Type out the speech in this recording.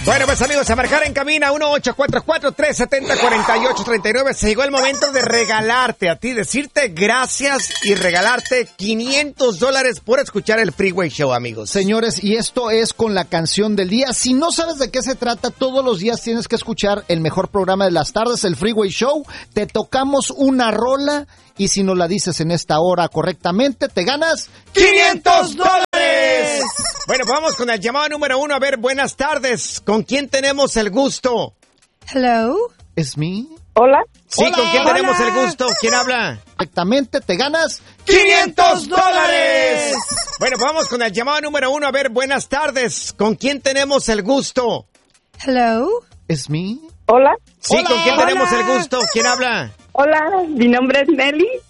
Bueno, pues amigos, a marcar en cabina 1-844-370-4839. Se llegó el momento de regalarte a ti, decirte gracias y regalarte $500 por escuchar el Freeway Show, amigos. Señores, y esto es con la canción del día. Si no sabes de qué se trata, todos los días tienes que escuchar el mejor programa de las tardes, el Freeway Show. Te tocamos una rola y si nos la dices en esta hora correctamente, te ganas $500. Bueno, pues vamos con el llamado número 1. A ver, buenas tardes. ¿Con quién tenemos el gusto? Hello. ¿Es me? Hola. Sí, Hola, ¿con quién hola. tenemos el gusto? ¿Quién habla? Correctamente, te ganas $500. Bueno, pues vamos con el llamado número 1. A ver, buenas tardes. ¿Con quién tenemos el gusto? Hello. ¿Es me? Hola. Sí, Hola, ¿con quién hola. tenemos el gusto? ¿Quién habla? Hola, mi nombre es Nelly.